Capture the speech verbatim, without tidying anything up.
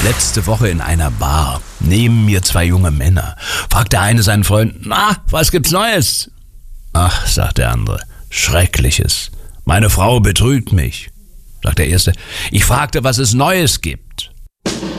Letzte Woche in einer Bar. Neben mir zwei junge Männer. Fragt der eine seinen Freund, na, was gibt's Neues? Ach, sagt der andere, Schreckliches. Meine Frau betrügt mich. Sagt der erste, ich fragte, was es Neues gibt.